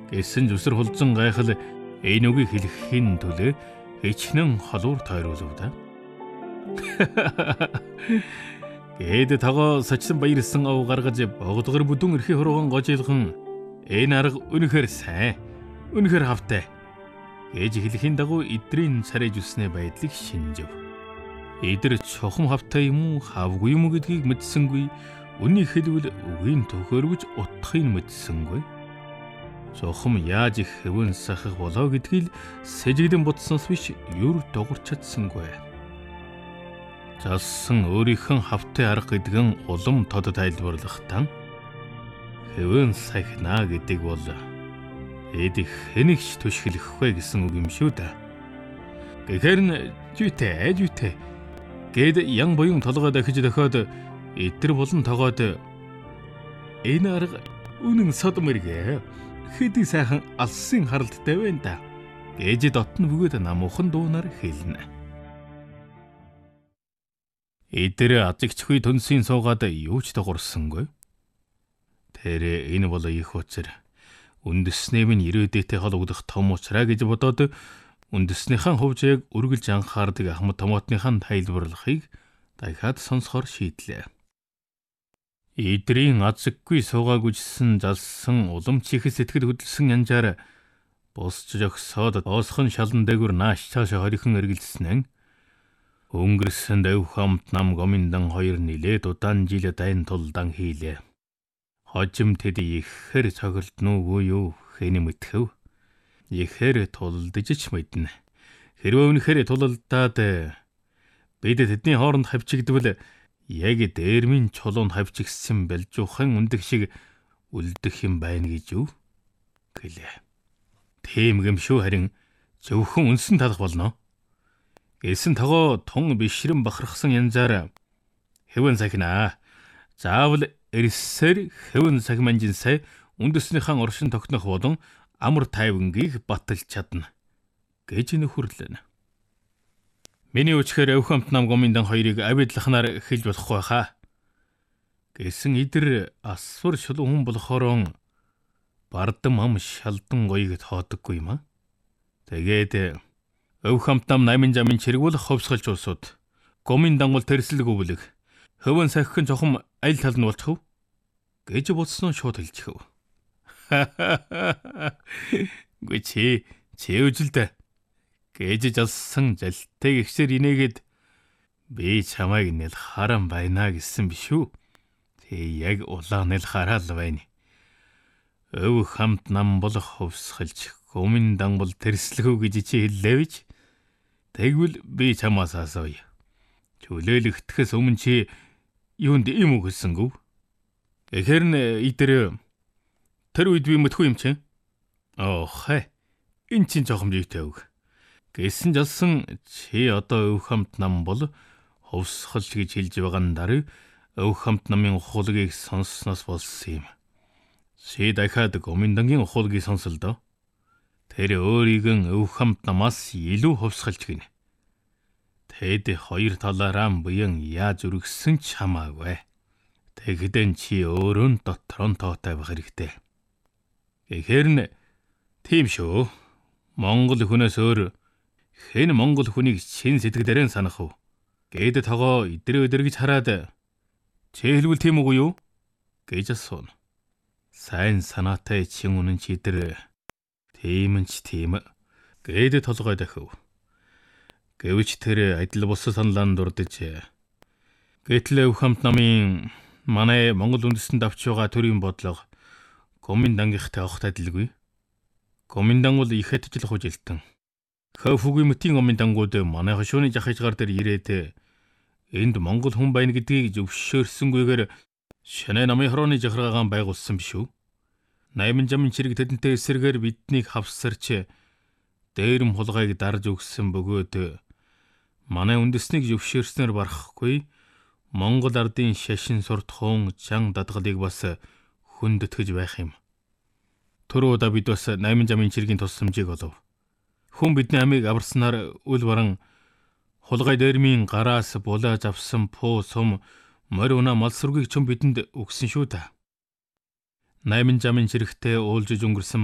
Гэсэн зүсэр хулзан гайхал энэ үгийг хэлэхийн төлөө хичнээн холуур тойруулв да. Гээд тагаа сочсон баярлсан ав гаргаж богдгор бүдүүн эрхий хурууган гожилгон энэ арга үнэхээр сайн, үнэхээр хавтай гэж хэлэхийн дагуу эдрийн царайж үснэ байдлыг шинжив. Эдэр чухам хавтай юм уу, хавгүй юм уу гэдгийг мэдсэнгүй. Үнийг хэлвэл үгийн төхөөргөж утгахыг мэдсэнгүй. Чухам яаж их хэвэн сахах болоо гэдгийг сэжигдэн бодсноос биш юр дуурч чадсангүй. Залсан өөрийнхөө хавтай арга гэдгэн улам тод тайлбарлахдаа хэвэн сахина гэдэг бол эдих хэнэгч түшгэлэх вэ гэсэн үг юм шүү дээ. Гэхээр нь жүйтэй гээд ян буян толгой дахиж дохиод эдэр болон тогоод энэ арга үнэн содмэргэ хэдий сайхан алсын харалттай байна да гэж дотн бөгөөд намуухан дуунаар хэлнэ. Эдэр азигчгүй түнсийн суугаад юу ч дагуурсангүй. Тэр энэ бол их учир үндэснээ минь ирээдүйтэй холбогдох том учраа гэж бодоод үндэснийхэн хувьд яг үргэлж анхаардаг Ахмад Томоотныхан тайлбарлахыг дахиад сонсохоор шийдлээ. Эдрийн азиггүй суугаагүйжсэн залсан улам чихэс сэтгэл хөдлсөн янжаар босч жогсоод оосхон шалан дээгүр нааш цаашаа хорихон эргэлзнэн өнгөрсөн дэв хамт нам гоминдан хоёр нилээд удаан жил дайн тулдан хийлээ. Хожим тэд ихэр цогцолдноогүй юу хэний мэдхэв. Ихэр тулдж ч мэднэ. Хэрвээ үнэхээр тулалдаад бид тэдний хооронд хавчигдвал яг дээрмийн чулуунд хавчигдсан бэлжуухан үндэг шиг үлдэх юм байна гэж юу гэлээ. Тийм гэмшүү харин зөвхөн үнсэн талах болно. Эсэн тагоо тун бишрэн бахархсан янзаар хэвэн сахина заавал эрсээр хэвэн сахиманжинсай үндэснийхэн оршин тогтнох болон амар тайвангийг баталж чадна гэж нөхөрлөнө. Миний үчхээр Өвхамт нам гоминдан хоёрыг авидлахнаар хэлж болохгүй хаа. Гэсэн эдэр асвар шулуун хүн болохоорон бардам ам шалдан гоёг тоодоггүй юм а. Тэгээд Өвхамт нам 8 замын чиргүүл ховсголж улсууд гоминдан бол тэрслэг өвлөг хөвөн сахихан жохом аль тал нь болчихв гэж бодсноо шууд хэлчихв. Гүчи үжилдэ гэж залсан залтай гихсэр инээгээд би чамайг нэл харан байна гэсэн биш үү. Тэг яг улаан нэл хараал байна. Өвхамт нам бол ховсголж гоминдан бол тэрслэгүү гэж чи хэллээ бич. Тэгвэл би чамаас асууя. Чөлөөлөгдөхөөс өмнө чи юунд юм уу хэлсэнгүү? Гэхээр н эдэр тэр үед би мэдгүй юм чи. Охэ. Энд чинь жоохон жийтэй үг. Гэсэн жалсан чи одоо Өвхамт нам бол ховсголж гэж хэлж байгаа нь дараа Өвхамт намын ухуулгийг сонссноос болсон юм. Чи дахиад гоминдангийн ухуулгийг сонсол доо. Тэр өөрийг Өвхамт намаас илүү ховсголж гинэ. Тэд хоёр талаараа буян яаж үргэсэн ч хамаагүй. Тэгдэн чи өөрөө дотроо тоотой байх хэрэгтэй. Гэхээр нь тийм шүү. Монгол хүнээс өөр хэн монгол хүнийг чин сэтгэлээрэн санах вэ? Гээд тогоо өдрөө гэж хараад чи хэлвэл тийм үгүй юу? гэж асууна. Сайн санаатай чин үнэн чи эдэр тийм гээд толгой дахив. Гэвч тэр адил бус саналаанд дурдж гэтэл Өвхамт намын манай Монгол үндэстэнд авч байгаа төрийн бодлого гоминдангийнхтай огт адилгүй. Гоминдан бол их хэтжлэх үжилтэн. Хөөфүгийн мөтийн гоминдангууд манай хошууны жахижгаар дээр ирээд энд монгол хүн байна гэдгийг зөвшөөрсөнгүйгээр шинэ намын хорооны жахаргаан байгуулсан биш үү? 8 замын чирэг тэдэнтэй эсрэгээр биднийг хавсарч дээрэм хулгайг дарж өгсөн бөгөөд манай үндэснийг зөвшөөрснөөр барахгүй Монгол ардын шашин суртахуун жан дадгалыг бас хүндэтгэж байх юм. Төрөөдө бид бас 8 замын чиргийн тусламжийг олов. Хүн бидний амийг аварснаар үл баран хулгай дээрмийн гараас булааж авсан пуу сум морь унаа мал сүргийг ч бидэнд өгсөн шүү дээ. 8 замын чирэгтээ уулжиж өнгөрсөн